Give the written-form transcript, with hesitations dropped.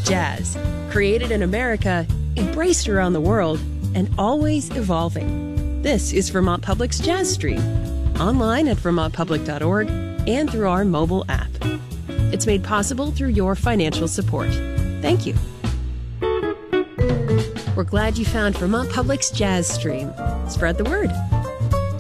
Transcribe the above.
Jazz, created in America, embraced around the world, and always evolving. This is Vermont Public's Jazz Stream, online at vermontpublic.org and through our mobile app. It's made possible through your financial support. Thank you. We're glad you found Vermont Public's Jazz Stream. Spread the word.